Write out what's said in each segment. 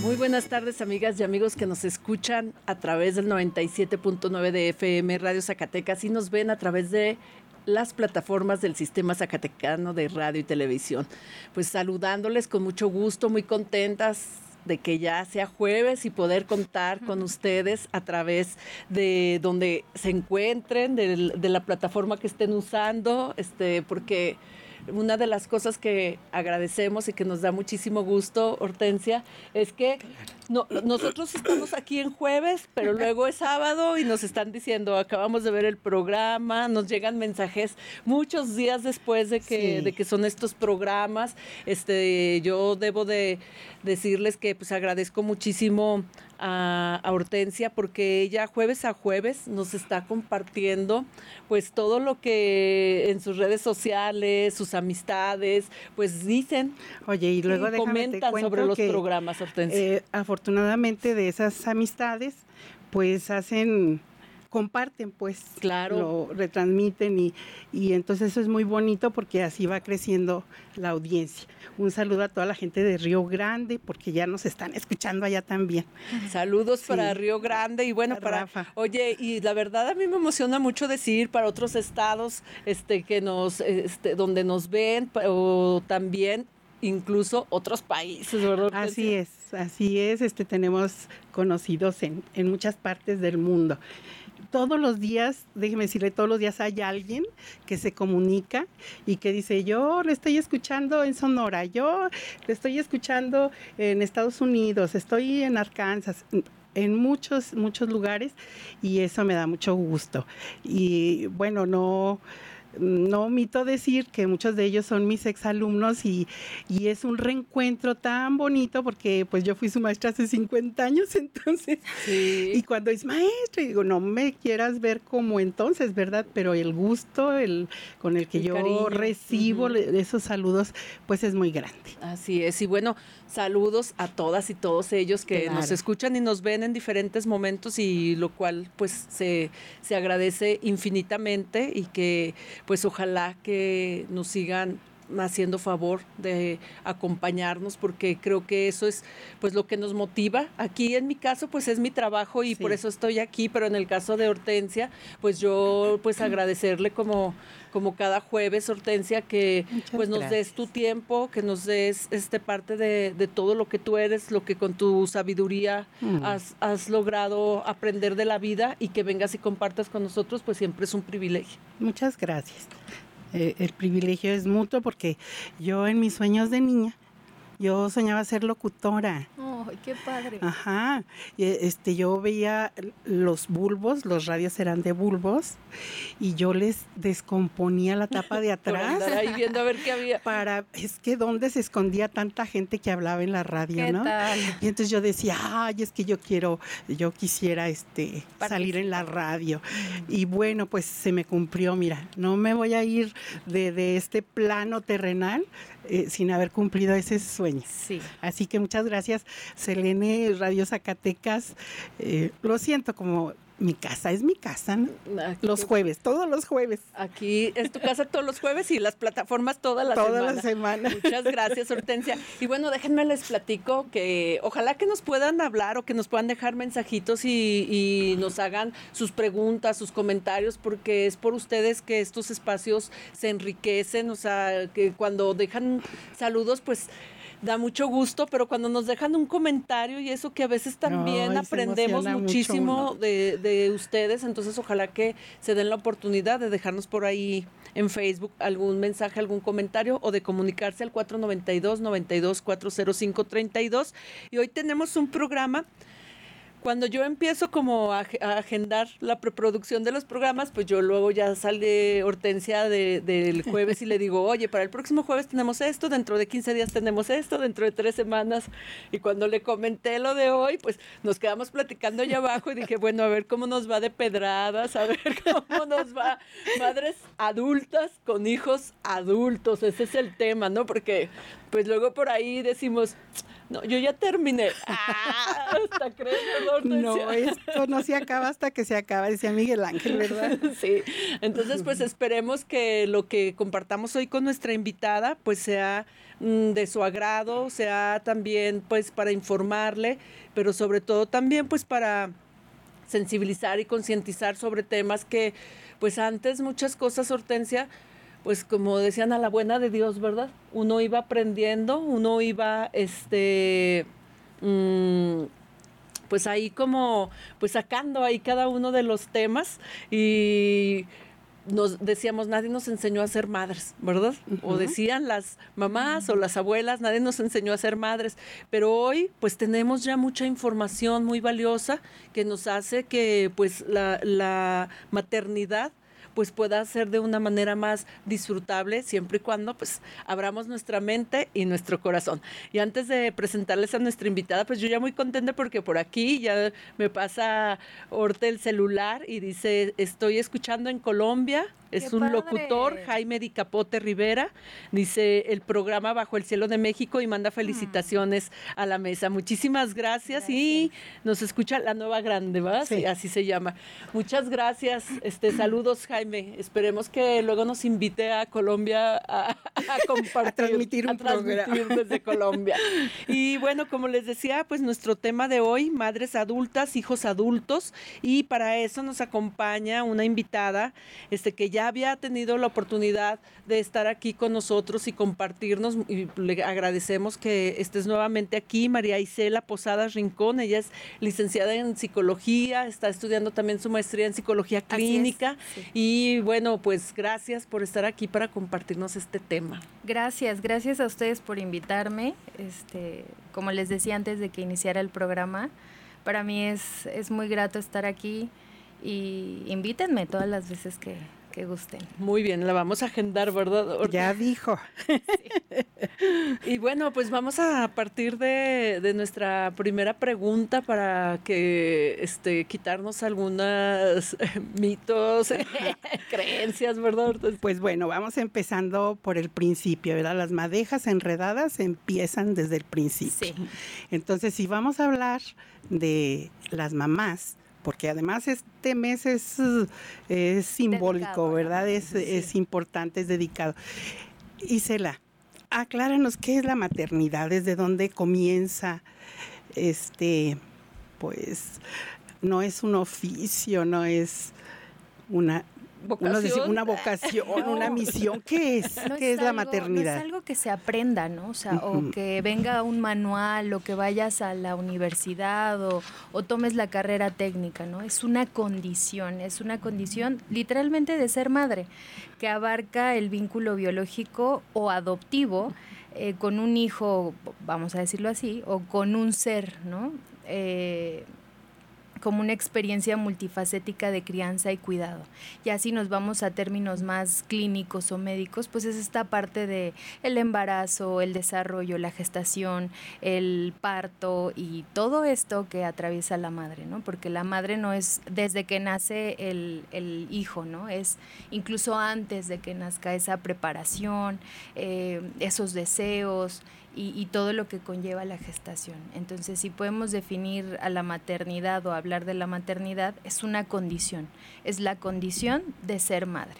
Muy buenas tardes, amigas y amigos que nos escuchan a través del 97.9 de FM Radio Zacatecas y nos ven a través de las plataformas del Sistema Zacatecano de Radio y Televisión. Pues saludándoles con mucho gusto, muy contentas de que ya sea jueves y poder contar con ustedes a través de donde se encuentren, de la plataforma que estén usando, porque una de las cosas que agradecemos y que nos da muchísimo gusto, Hortensia, es que nosotros estamos aquí en jueves, pero luego es sábado y nos están diciendo, acabamos de ver el programa, nos llegan mensajes muchos días después de que son estos programas. Yo debo de decirles que pues agradezco muchísimo a Hortensia porque ella jueves a jueves nos está compartiendo pues todo lo que en sus redes sociales, sus amistades, pues dicen. Oye, y luego comentan sobre los programas, Hortensia. Afortunadamente de esas amistades, pues comparten, pues, claro, lo retransmiten y entonces eso es muy bonito porque así va creciendo la audiencia. Un saludo a toda la gente de Río Grande porque ya nos están escuchando allá también. Saludos para Río Grande y bueno, para Rafa. Oye, y la verdad a mí me emociona mucho decir para otros estados que nos donde nos ven o también incluso otros países, ¿verdad? Así es. Tenemos conocidos en muchas partes del mundo. Todos los días, déjeme decirle, todos los días hay alguien que se comunica y que dice, yo le estoy escuchando en Sonora, yo le estoy escuchando en Estados Unidos, estoy en Arkansas, en muchos lugares, y eso me da mucho gusto. Y bueno, no omito decir que muchos de ellos son mis exalumnos y es un reencuentro tan bonito porque pues yo fui su maestra hace 50 años, entonces, y cuando es maestra, digo, no me quieras ver como entonces, ¿verdad? Pero el gusto con el que yo cariño, recibo esos saludos, pues es muy grande. Así es, y bueno, saludos a todas y todos ellos que nos escuchan y nos ven en diferentes momentos y lo cual pues se agradece infinitamente y que pues ojalá que nos sigan haciendo favor de acompañarnos porque creo que eso es pues lo que nos motiva. Aquí en mi caso pues es mi trabajo y por eso estoy aquí, pero en el caso de Hortensia pues yo pues agradecerle como cada jueves, Hortensia, que muchas pues nos des tu tiempo, que nos des parte de todo lo que tú eres, lo que con tu sabiduría has logrado aprender de la vida y que vengas y compartas con nosotros, pues siempre es un privilegio. Muchas gracias. El privilegio es mutuo porque yo en mis sueños de niña, yo soñaba ser locutora. ¡Oh, qué padre! Ajá. Yo veía los bulbos, los radios eran de bulbos, y yo les descomponía la tapa de atrás. Por ahí viendo a ver qué había. Es que dónde se escondía tanta gente que hablaba en la radio, ¿no? Tal? Y entonces yo decía, es que yo quisiera salir en la radio. Y bueno, pues se me cumplió, mira, no me voy a ir de este plano terrenal sin haber cumplido ese sueño. Sí. Así que muchas gracias, Selene, Radio Zacatecas. Lo siento como mi casa, es mi casa, ¿no? Los jueves, todos los jueves. Aquí es tu casa todos los jueves y las plataformas toda la semana. Muchas gracias, Hortensia. Y bueno, déjenme les platico que ojalá que nos puedan hablar o que nos puedan dejar mensajitos y nos hagan sus preguntas, sus comentarios, porque es por ustedes que estos espacios se enriquecen, o sea, que cuando dejan saludos, pues da mucho gusto, pero cuando nos dejan un comentario y eso que a veces también aprendemos muchísimo de ustedes, entonces ojalá que se den la oportunidad de dejarnos por ahí en Facebook algún mensaje, algún comentario o de comunicarse al 492-405-32. Y hoy tenemos un programa. Cuando yo empiezo como a agendar la preproducción de los programas, pues yo luego ya sale Hortensia del jueves y le digo, oye, para el próximo jueves tenemos esto, dentro de 15 días tenemos esto, dentro de 3 semanas. Y cuando le comenté lo de hoy, pues nos quedamos platicando allá abajo y dije, bueno, a ver cómo nos va de pedradas, a ver cómo nos va madres adultas con hijos adultos. Ese es el tema, ¿no? Porque pues luego por ahí decimos, no, yo ya terminé. Hasta creo, No, esto no se acaba hasta que se acaba, decía Miguel Ángel, ¿verdad? Sí, entonces pues esperemos que lo que compartamos hoy con nuestra invitada pues sea de su agrado, sea también pues para informarle, pero sobre todo también pues para sensibilizar y concientizar sobre temas que pues antes muchas cosas, Hortensia, pues como decían a la buena de Dios, ¿verdad? Uno iba aprendiendo, uno iba pues ahí como pues sacando ahí cada uno de los temas y nos decíamos, nadie nos enseñó a ser madres, ¿verdad? O decían las mamás o las abuelas, nadie nos enseñó a ser madres, pero hoy pues tenemos ya mucha información muy valiosa que nos hace que pues la maternidad pues pueda ser de una manera más disfrutable siempre y cuando pues abramos nuestra mente y nuestro corazón. Y antes de presentarles a nuestra invitada, pues yo ya muy contenta porque por aquí ya me pasa Orte el celular y dice, estoy escuchando en Colombia. Es un locutor, Jaime Di Capote Rivera, dice el programa Bajo el Cielo de México y manda felicitaciones a la mesa. Muchísimas gracias. Y nos escucha La Nueva Grande, ¿verdad? Sí. Así se llama. Muchas gracias. Saludos, Jaime. Esperemos que luego nos invite a Colombia a compartir, a transmitir programa desde Colombia. Y bueno, como les decía, pues nuestro tema de hoy, madres adultas, hijos adultos, y para eso nos acompaña una invitada que ya había tenido la oportunidad de estar aquí con nosotros y compartirnos, y le agradecemos que estés nuevamente aquí, María Isela Posadas Rincón. Ella es licenciada en psicología, está estudiando también su maestría en psicología clínica, sí. Y bueno, pues gracias por estar aquí para compartirnos este tema. Gracias a ustedes por invitarme. Como les decía antes de que iniciara el programa, para mí es muy grato estar aquí y invítenme todas las veces que gusten. Muy bien, la vamos a agendar, ¿verdad? Ya dijo. Sí. Y bueno, pues vamos a partir de nuestra primera pregunta para que quitarnos algunos mitos, creencias, ¿verdad? Pues bueno, vamos empezando por el principio, ¿verdad? Las madejas enredadas empiezan desde el principio. Sí. Entonces, si vamos a hablar de las mamás, porque además este mes es simbólico, dedicado, ¿verdad? Sí. Es importante, es dedicado. Isela, acláranos qué es la maternidad, desde dónde comienza, pues no es un oficio, no es una vocación, una misión. ¿Qué es? ¿Qué es la maternidad? No es algo que se aprenda, ¿no? O sea, o que venga un manual, o que vayas a la universidad, o tomes la carrera técnica, ¿no? Es una condición literalmente de ser madre, que abarca el vínculo biológico o adoptivo con un hijo, vamos a decirlo así, o con un ser, ¿no? Como una experiencia multifacética de crianza y cuidado. Y así nos vamos a términos más clínicos o médicos, pues es esta parte de el embarazo, el desarrollo, la gestación, el parto y todo esto que atraviesa la madre, ¿no? Porque la madre no es desde que nace el hijo, ¿no? Es incluso antes de que nazca esa preparación, esos deseos, y todo lo que conlleva la gestación. Entonces, si podemos definir a la maternidad o hablar de la maternidad, es una condición, es la condición de ser madre.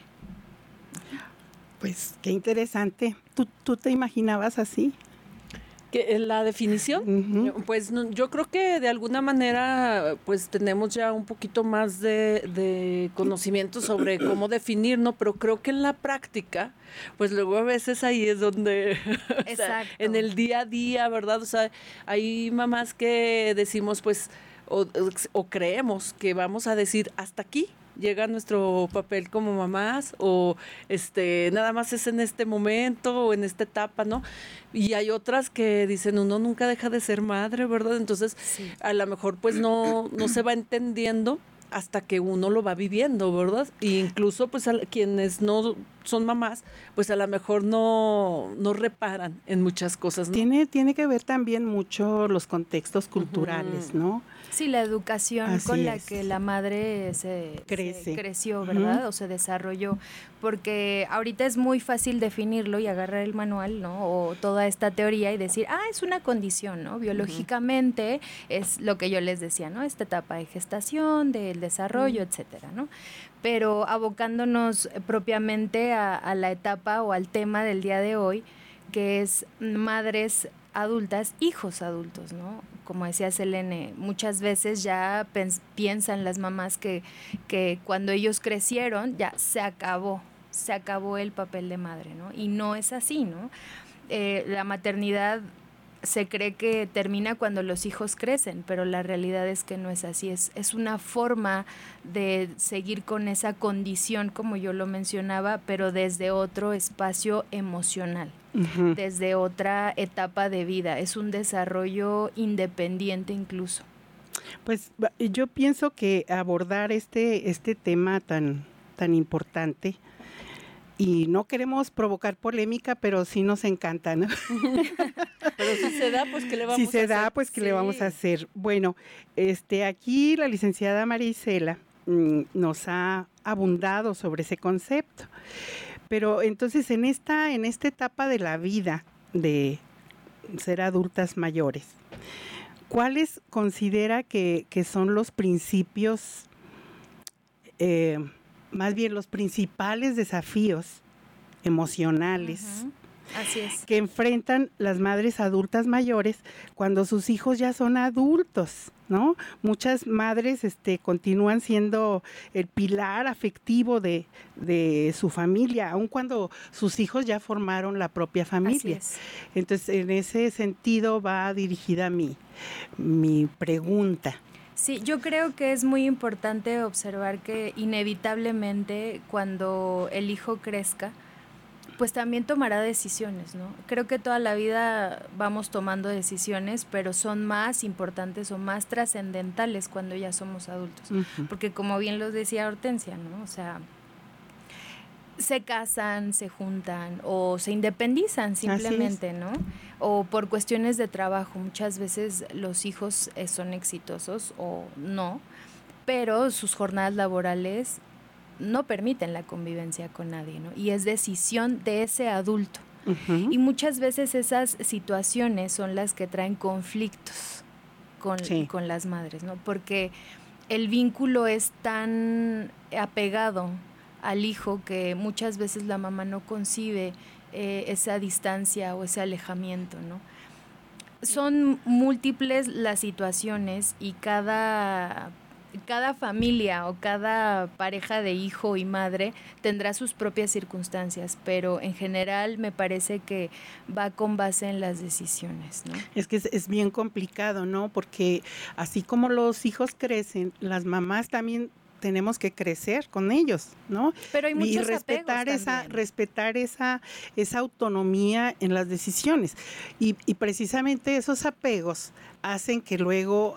Pues qué interesante. ¿Tú te imaginabas así? ¿La definición? Pues no, yo creo que de alguna manera pues tenemos ya un poquito más de conocimiento sobre cómo definir, ¿no? Pero creo que en la práctica, pues luego a veces ahí es donde, o sea, en el día a día, ¿verdad? O sea, hay mamás que decimos pues, o creemos que vamos a decir hasta aquí llega nuestro papel como mamás, o nada más es en este momento o en esta etapa, ¿no? Y hay otras que dicen, uno nunca deja de ser madre, ¿verdad? Entonces, sí, a lo mejor pues no se va entendiendo hasta que uno lo va viviendo, ¿verdad? E incluso pues a quienes no son mamás, pues a lo mejor no reparan en muchas cosas, ¿no? Tiene que ver también mucho los contextos culturales, ¿no? Sí, la educación Así con la es. que la madre se creció, ¿verdad? O se desarrolló. Porque ahorita es muy fácil definirlo y agarrar el manual, ¿no? O toda esta teoría y decir, es una condición, ¿no? Biológicamente es lo que yo les decía, ¿no? Esta etapa de gestación, del desarrollo, etcétera, ¿no? Pero abocándonos propiamente a la etapa o al tema del día de hoy, que es madres adultas, hijos adultos, ¿no? Como decía Selene, muchas veces ya piensan las mamás que cuando ellos crecieron ya se acabó el papel de madre, ¿no? Y no es así, ¿no? La maternidad se cree que termina cuando los hijos crecen, pero la realidad es que no es así, es una forma de seguir con esa condición, como yo lo mencionaba, pero desde otro espacio emocional, desde otra etapa de vida, es un desarrollo independiente incluso. Pues yo pienso que abordar este tema tan importante, y no queremos provocar polémica, pero sí nos encanta, ¿no? Pero si se da, pues ¿qué le vamos a hacer? Si se da, pues ¿qué le vamos a hacer? Bueno, aquí la licenciada María Isela nos ha abundado sobre ese concepto. Pero entonces en esta etapa de la vida de ser adultas mayores, ¿cuáles considera que son los principios, más bien los principales desafíos emocionales Así es, que enfrentan las madres adultas mayores cuando sus hijos ya son adultos, ¿no? Muchas madres continúan siendo el pilar afectivo de su familia, aun cuando sus hijos ya formaron la propia familia. Así es. Entonces, en ese sentido va dirigida mi pregunta. Sí, yo creo que es muy importante observar que inevitablemente cuando el hijo crezca, pues también tomará decisiones, ¿no? Creo que toda la vida vamos tomando decisiones, pero son más importantes o más trascendentales cuando ya somos adultos. Porque como bien lo decía Hortensia, ¿no? O sea, se casan, se juntan o se independizan simplemente, ¿no? O por cuestiones de trabajo. Muchas veces los hijos son exitosos o no, pero sus jornadas laborales no permiten la convivencia con nadie, ¿no? Y es decisión de ese adulto. Y muchas veces esas situaciones son las que traen conflictos con las madres, ¿no? Porque el vínculo es tan apegado al hijo que muchas veces la mamá no concibe esa distancia o ese alejamiento, ¿no? Son múltiples las situaciones y cada familia o cada pareja de hijo y madre tendrá sus propias circunstancias, pero en general me parece que va con base en las decisiones, ¿no? Es que es bien complicado, ¿no? Porque así como los hijos crecen, las mamás también tenemos que crecer con ellos, ¿no? Pero hay muchos y respetar esa autonomía en las decisiones. Y precisamente esos apegos hacen que luego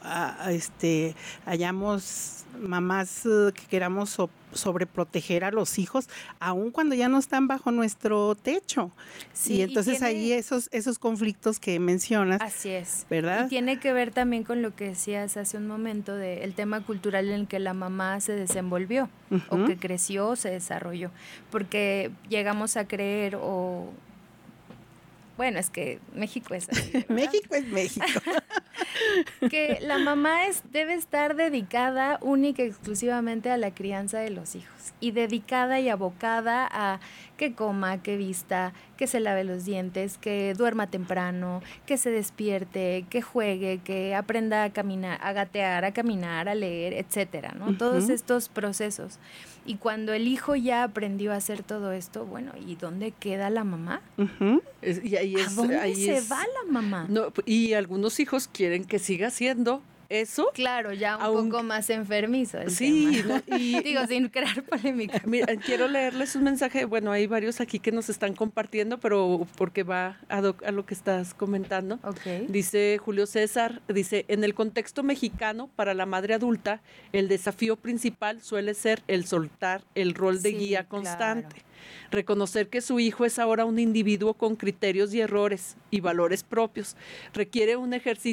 hayamos mamás que queramos sobreproteger a los hijos, aun cuando ya no están bajo nuestro techo. Sí, y entonces ahí esos conflictos que mencionas. Así es. ¿Verdad? Y tiene que ver también con lo que decías hace un momento del tema cultural en el que la mamá se desenvolvió o que creció o se desarrolló. Porque llegamos a creer bueno, es que México es así, ¿verdad? México es México. Que la mamá debe estar dedicada única y exclusivamente a la crianza de los hijos y dedicada y abocada a que coma, que vista, que se lave los dientes, que duerma temprano, que se despierte, que juegue, que aprenda a caminar, a gatear, a caminar, a leer, etcétera, ¿no? Todos estos procesos. Y cuando el hijo ya aprendió a hacer todo esto, bueno, ¿y dónde queda la mamá? ¿A dónde se va la mamá? No, y algunos hijos quieren que siga siendo eso. Claro, ya un poco más enfermizo el sí, tema. ¿no? Y, digo, sin crear polémica. Mira, quiero leerles un mensaje, bueno, hay varios aquí que nos están compartiendo, pero porque va a lo que estás comentando. Okay. Dice Julio César, dice, en el contexto mexicano, para la madre adulta, el desafío principal suele ser el soltar el rol de guía constante. Claro. Reconocer que su hijo es ahora un individuo con criterios y errores y valores propios. Requiere un ejercicio